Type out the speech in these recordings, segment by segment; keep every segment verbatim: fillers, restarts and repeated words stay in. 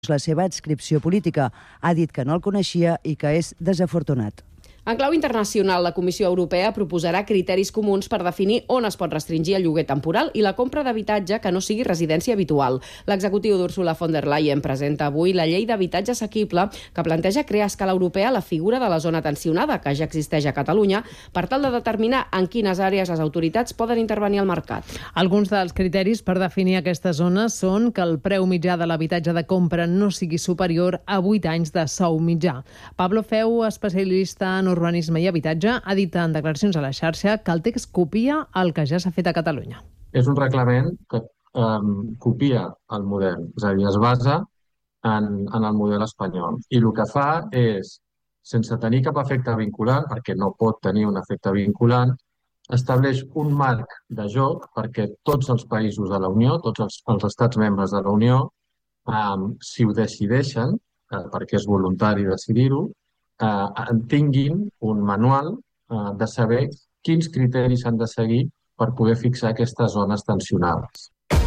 la seva adscripció política. Ha dit que no el coneixia i que és desafortunat. En clau internacional, la Comissió Europea proposarà criteris comuns per definir on es pot restringir el lloguer temporal i la compra d'habitatge que no sigui residència habitual. L'executiu d'Ursula von der Leyen presenta avui la llei d'habitatge assequible que planteja crear a escala europea la figura de la zona tensionada, que ja existeix a Catalunya, per tal de determinar en quines àrees les autoritats poden intervenir al mercat. Alguns dels criteris per definir aquestes zones són que el preu mitjà de l'habitatge de compra no sigui superior a vuit anys de sou mitjà. Pablo Feu, especialista en urbanisme i habitatge, ha dit en declaracions a la xarxa que el text copia el que ja s'ha fet a Catalunya. És un reglament que um, copia el model, és a dir, es basa en, en el model espanyol. I el que fa és, sense tenir cap efecte vinculant, perquè no pot tenir un efecte vinculant, estableix un marc de joc perquè tots els països de la Unió, tots els, els estats membres de la Unió, um, si ho decideixen, uh, perquè és voluntari decidir-ho, Uh, tinguin un manual uh, de saber quins criteris s'han de seguir per poder fixar aquestes zones tensionades.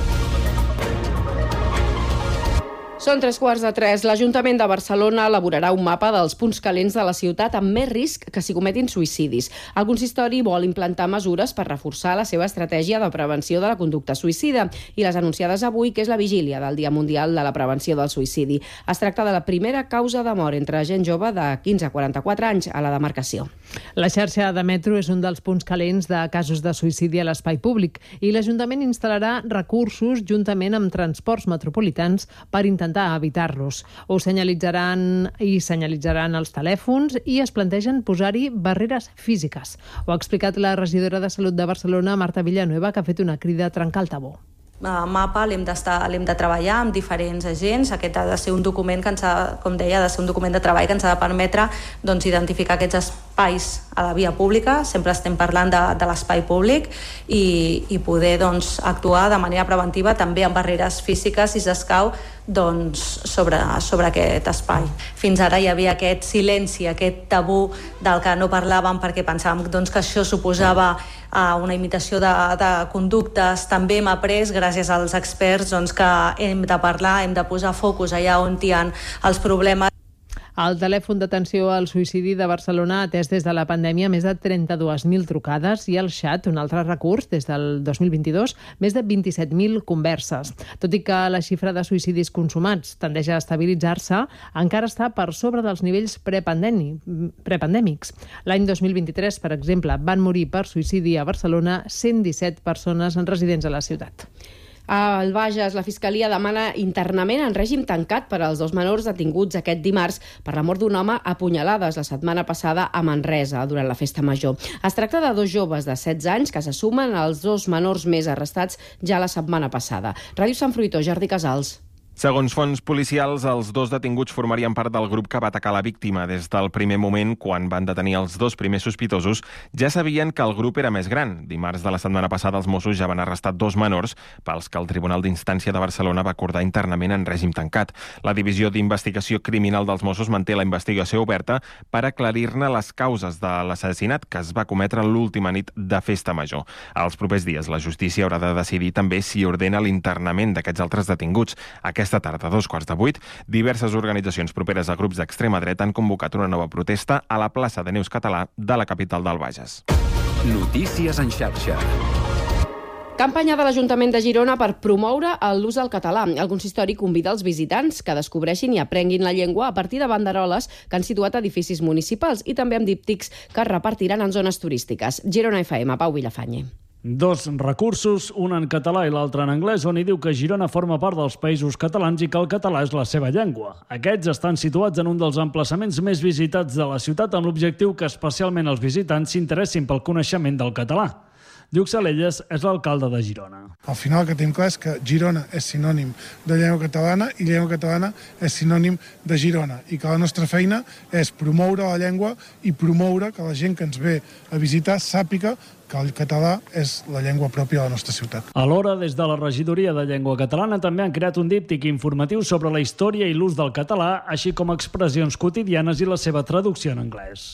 Són tres quarts de tres. L'Ajuntament de Barcelona elaborarà un mapa dels punts calents de la ciutat amb més risc que s'hi cometin suïcidis. El consistori vol implantar mesures per reforçar la seva estratègia de prevenció de la conducta suïcida i les anunciades avui, que és la vigília del Dia Mundial de la Prevenció del Suïcidi. Es tracta de la primera causa de mort entre gent jove de quinze a quaranta-quatre anys a la demarcació. La xarxa de metro és un dels punts calents de casos de suïcidi a l'espai públic i l'Ajuntament instal·larà recursos juntament amb transports metropolitans per intentar evitar-los. Ho senyalitzaran i senyalitzaran els telèfons i es plantegen posar-hi barreres físiques. Ho ha explicat la regidora de Salut de Barcelona, Marta Villanueva, que ha fet una crida a trencar el tabú. El mapa l'hem d'estar, l'hem de treballar amb diferents agents. Aquest ha de ser un document que ens ha, com deia, ha de ser un document de treball que ens ha de permetre doncs, identificar aquests espais a la via pública. Sempre estem parlant de, de l'espai públic i, i poder doncs, actuar de manera preventiva també amb barreres físiques, si s'escau, doncs, sobre, sobre aquest espai. Fins ara hi havia aquest silenci, aquest tabú del que no parlàvem perquè pensàvem doncs, que això suposava uh, una imitació de, de conductes. També hem après, gràcies als experts, doncs, que hem de parlar, hem de posar focus allà on hi ha els problemes. El telèfon d'atenció al suïcidi de Barcelona ha atès des de la pandèmia més de trenta-dues mil trucades i el xat, un altre recurs, des del dos mil vint-i-dos, més de vint-i-set mil converses. Tot i que la xifra de suïcidis consumats tendeix a estabilitzar-se, encara està per sobre dels nivells prepandèmics. L'any dos mil vint-i-tres, per exemple, van morir per suïcidi a Barcelona cent disset persones residents a la ciutat. Al Bages, la Fiscalia demana internament en règim tancat per als dos menors detinguts aquest dimarts per la mort d'un home a punyalades la setmana passada a Manresa durant la festa major. Es tracta de dos joves de setze anys que se sumen als dos menors més arrestats ja la setmana passada. Ràdio Sant Fruitós, Jordi Casals. Segons fonts policials, els dos detinguts formarien part del grup que va atacar la víctima. Des del primer moment, quan van detenir els dos primers sospitosos, ja sabien que el grup era més gran. Dimarts de la setmana passada, els Mossos ja van arrestar dos menors pels que el Tribunal d'Instància de Barcelona va acordar internament en règim tancat. La Divisió d'Investigació Criminal dels Mossos manté la investigació oberta per aclarir-ne les causes de l'assassinat que es va cometre l'última nit de festa major. Els propers dies, la justícia haurà de decidir també si ordena l'internament d'aquests altres detinguts. Aquesta tarda, a dos quarts de vuit, diverses organitzacions properes a grups d'extrema dreta han convocat una nova protesta a la plaça de Neus Català de la capital del Bages. Notícies en xarxa. Campanya de l'Ajuntament de Girona per promoure l'ús del català. El consistori convida els visitants que descobreixin i aprenguin la llengua a partir de banderoles que han situat edificis municipals i també amb díptics que es repartiran en zones turístiques. Girona F M, Pau Vilafañe. Dos recursos, un en català i l'altre en anglès, on hi diu que Girona forma part dels països catalans i que el català és la seva llengua. Aquests estan situats en un dels emplaçaments més visitats de la ciutat amb l'objectiu que especialment els visitants s'interessin pel coneixement del català. Lluc Salelles és l'alcalde de Girona. Al final el que tenim clar és que Girona és sinònim de llengua catalana i llengua catalana és sinònim de Girona i que la nostra feina és promoure la llengua i promoure que la gent que ens ve a visitar sàpiga que el català és la llengua pròpia de la nostra ciutat. Alhora, des de la Regidoria de Llengua Catalana també han creat un díptic informatiu sobre la història i l'ús del català, així com expressions quotidianes i la seva traducció en anglès.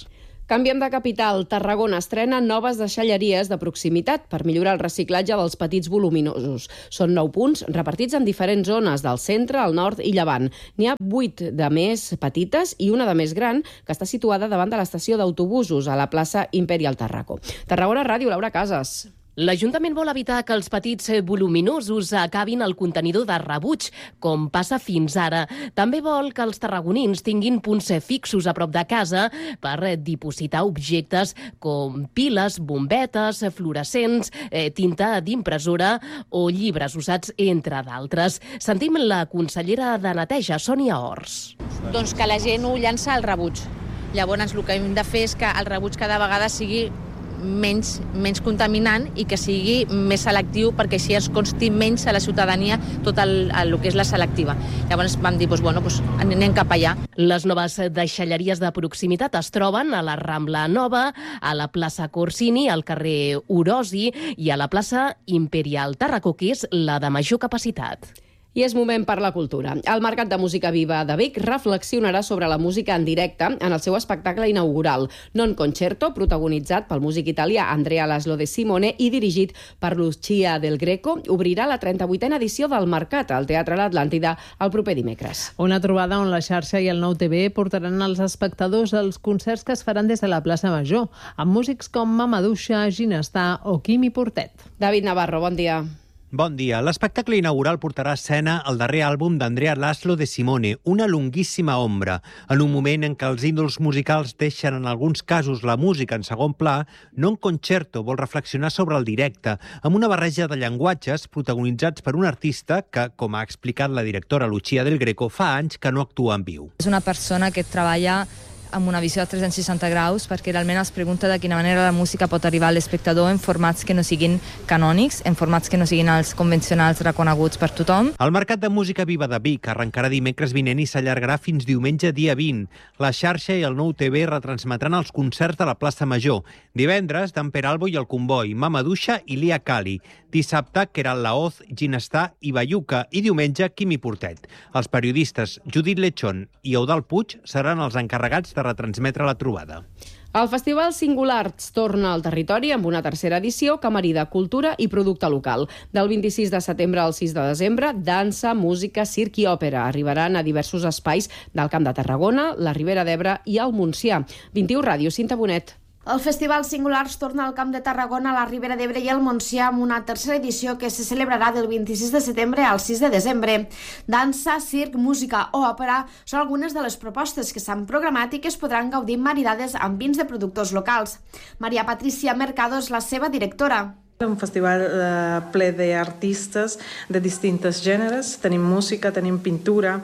Canviem de capital. Tarragona estrena noves deixalleries de proximitat per millorar el reciclatge dels petits voluminosos. Són nou punts repartits en diferents zones del centre, el nord i llevant. N'hi ha vuit de més petites i una de més gran que està situada davant de l'estació d'autobusos a la plaça Imperial Tarraco. Tarragona Ràdio, Laura Casas. L'Ajuntament vol evitar que els petits voluminosos acabin al contenidor de rebuig, com passa fins ara. També vol que els tarragonins tinguin punts fixos a prop de casa per dipositar objectes com piles, bombetes, fluorescents, eh, tinta d'impressora o llibres usats, entre d'altres. Sentim la consellera de Neteja, Sònia Ors. Doncs que la gent ho llança al rebuig. Llavors, el que hem de fer és que el rebuig cada vegada sigui menys, menys contaminant i que sigui més selectiu perquè així es consti menys a la ciutadania tot el, el, el que és la selectiva. Llavors vam dir, doncs, bueno, doncs, anem cap allà. Les noves deixalleries de proximitat es troben a la Rambla Nova, a la plaça Corsini, al carrer Orosi i a la plaça Imperial Tarraco, que és la de major capacitat. I és moment per la cultura. El Mercat de Música Viva de Vic reflexionarà sobre la música en directe en el seu espectacle inaugural, Non Concerto, protagonitzat pel músic italià Andrea Laszlo De Simone i dirigit per Lucia Del Greco. Obrirà la trenta-vuitena edició del Mercat al Teatre L'Atlàntida el proper dimecres. Una trobada on la xarxa i el Nou T V portaran als espectadors els concerts que es faran des de la plaça Major, amb músics com Mamadouxa, Ginestà o Quimi Portet. David Navarro, bon dia. Bon dia. L'espectacle inaugural portarà a escena el darrer àlbum d'Andrea Laszlo De Simone, Una longuíssima ombra. En un moment en què els ídols musicals deixen en alguns casos la música en segon pla, Non Concerto vol reflexionar sobre el directe, amb una barreja de llenguatges protagonitzats per un artista que, com ha explicat la directora Lucia Del Greco, fa anys que no actua en viu. És una persona que treballa amb una visió de tres-cents seixanta graus, perquè realment es pregunta de quina manera la música pot arribar a l'espectador en formats que no siguin canònics, en formats que no siguin els convencionals reconeguts per tothom. El Mercat de Música Viva de Vic arrencarà dimecres vinent i s'allargarà fins diumenge dia vint. La xarxa i el Nou T V retransmetran els concerts de la plaça Major. Divendres, Dan Peralbo i el Comboi, Mamadouxa i Lia Cali. Dissabte, Queralt Laoz, Ginestà i Bayuca. I diumenge, Quimi Portet. Els periodistes Judit Lechón i Eudald Puig seran els encarregats de retransmetre la trobada. El Festival Singularts torna al territori amb una tercera edició que marida cultura i producte local. Del vint-i-sis de setembre al sis de desembre, dansa, música, circ i òpera arribaran a diversos espais del Camp de Tarragona, la Ribera d'Ebre i el Montsià. vint-i-u Ràdio, Cinta Bonet. El Festival Singulars torna al Camp de Tarragona, a la Ribera d'Ebre i el Montsià amb una tercera edició que se celebrarà del vint-i-sis de setembre al sis de desembre. Dansa, circ, música o òpera són algunes de les propostes que s'han programat i que es podran gaudir maridades amb vins de productors locals. Maria Patricia Mercado és la seva directora. Un festival eh, ple d'artistes de distintes gèneres. Tenim música, tenim pintura,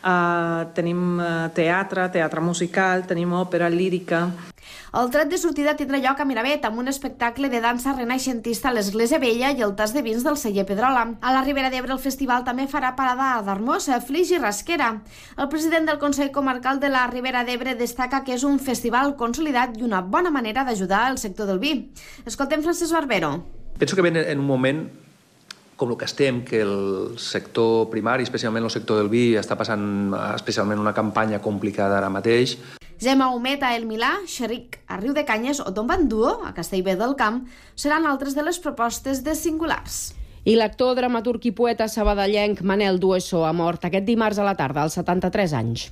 eh, tenim eh, teatre, teatre musical, tenim òpera, lírica. El tret de sortida tindrà lloc a Miravet amb un espectacle de dansa renaixentista a l'Església Vella i el tas de vins del celler Pedrola. A la Ribera d'Ebre el festival també farà parada a Darmós, Flix i Rasquera. El president del Consell Comarcal de la Ribera d'Ebre destaca que és un festival consolidat i una bona manera d'ajudar el sector del vi. Escoltem Francesc Barbero. Penso que ven en un moment com el que estem, que el sector primari, especialment el sector del vi, està passant especialment una campanya complicada ara mateix. Gemma Humet a El Milà, Xeric a Riu de Canyes o Tom Van Duo a Castellbé del Camp seran altres de les propostes de Singulars. I l'actor, dramaturg i poeta sabadellenc Manel Dueso ha mort aquest dimarts a la tarda, als setanta-tres anys.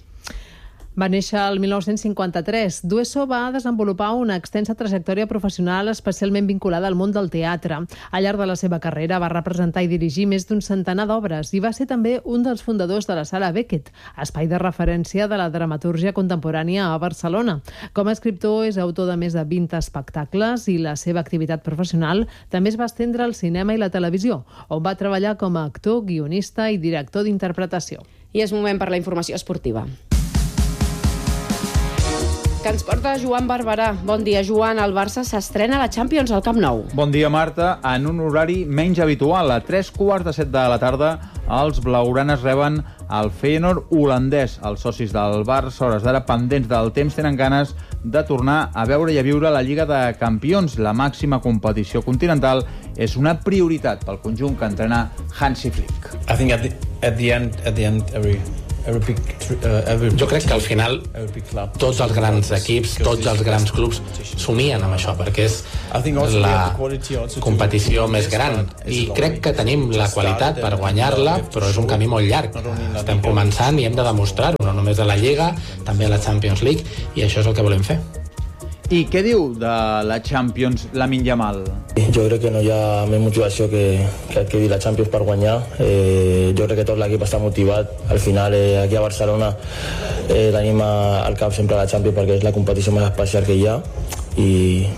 Va néixer el mil nou-cents cinquanta-tres. Dueso va desenvolupar una extensa trajectòria professional especialment vinculada al món del teatre. Al llarg de la seva carrera va representar i dirigir més d'un centenar d'obres i va ser també un dels fundadors de la Sala Beckett, espai de referència de la dramatúrgia contemporània a Barcelona. Com a escriptor és autor de més de vint espectacles i la seva activitat professional també es va estendre al cinema i la televisió, on va treballar com a actor, guionista i director d'interpretació. I és moment per la informació esportiva, que ens porta Joan Barberà. Bon dia, Joan. El Barça s'estrena a la Champions al Camp Nou. Bon dia, Marta. En un horari menys habitual, a tres quarts de set de la tarda, els blaugranes reben el Feyenoord holandès. Els socis del Barça, hores d'ara pendents del temps, tenen ganes de tornar a veure i a viure la Lliga de Campions. La màxima competició continental és una prioritat pel conjunt que entrena Hansi Flick. I think at the, at the end, at the end every... Jo crec que al final tots els grans equips, tots els grans clubs somien amb això, perquè és la competició més gran. I crec que tenim la qualitat per guanyar-la, però és un camí molt llarg. Estem començant i hem de demostrar-ho, no només a la Lliga, també a la Champions League, i això és el que volem fer. I què diu de la Champions Lamine Yamal? Jo crec que no hi ha més motivació que, que adquirir la Champions per guanyar. Eh, jo crec que tot l'equip està motivat. Al final, eh, aquí a Barcelona eh, tenim al cap sempre la Champions perquè és la competició més especial que hi ha i,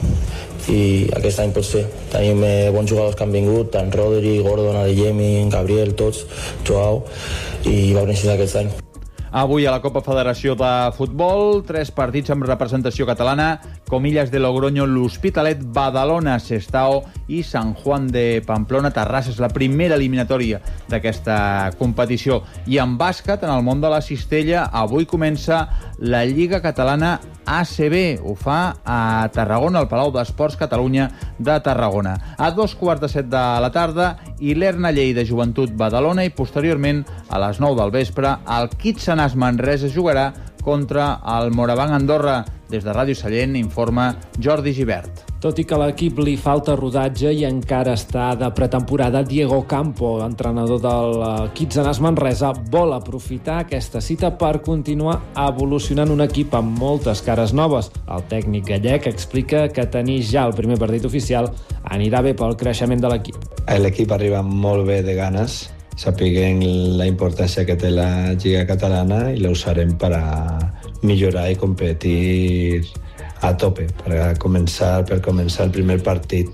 i aquest any pot ser. Tenim eh, bons jugadors que han vingut, tant Rodri, Gordon, Adeyemi, Gabriel, tots, Joao, i va néixer aquest any. Avui a la Copa Federació de Futbol, tres partits amb representació catalana, Comillas de Logroño, l'Hospitalet, Badalona, Sestao i Sant Juan de Pamplona. Terrassa és la primera eliminatòria d'aquesta competició. I en bàsquet, en el món de la cistella, avui comença la Lliga Catalana A C B. Ho fa a Tarragona, al Palau d'Esports Catalunya de Tarragona. A dos quarts de set de la tarda, Ilerna Lleida Joventut Badalona i posteriorment a les nou del vespre el Kitsanàs Manresa jugarà contra el Morabanc Andorra. Des de Ràdio Sallent informa Jordi Gibert. Tot i que a l'equip li falta rodatge i encara està de pretemporada, Diego Campo, entrenador del Kitsanàs Manresa, vol aprofitar aquesta cita per continuar evolucionant un equip amb moltes cares noves. El tècnic gallec explica que tenir ja el primer partit oficial anirà bé pel creixement de l'equip. L'equip arriba molt bé de ganes, sapiguem la importància que té la Lliga Catalana i la usarem per a millorar i competir a tope, per començar, per començar el primer partit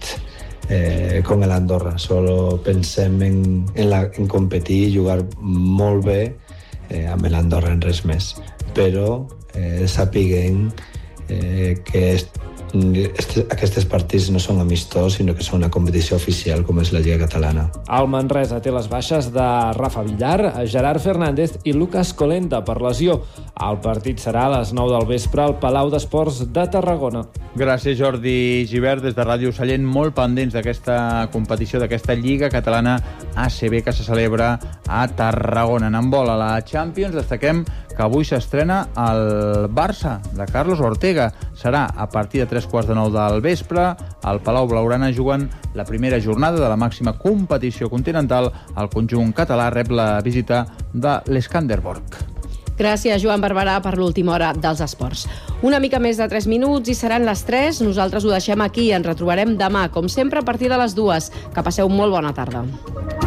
eh, con el Andorra. Solo pensem en, en, la, en competir i jugar molt bé eh, amb l'Andorra, en res més. Però eh, sapiguem eh, que est, est, aquests partits no són amistós, sinó que són una competició oficial com és la Lliga Catalana. El Manresa té les baixes de Rafa Villar, Gerard Fernández i Lucas Colenda per lesió. El partit serà a les nou del vespre al Palau d'Esports de Tarragona. Gràcies, Jordi Gibert, des de Ràdio Sallent, molt pendents d'aquesta competició, d'aquesta Lliga Catalana A C B que se celebra a Tarragona. En vol a la Champions, destaquem que avui s'estrena el Barça de Carlos Ortega. Serà a partir de tres quarts de nou del vespre. Al Palau Blaugrana juguen la primera jornada de la màxima competició continental. El conjunt català rep la visita de l'Skanderborg. Gràcies, Joan Barberà, per l'última hora dels esports. Una mica més de tres minuts i seran les tres. Nosaltres ho deixem aquí i ens retrobarem demà, com sempre, a partir de les dues. Que passeu molt bona tarda.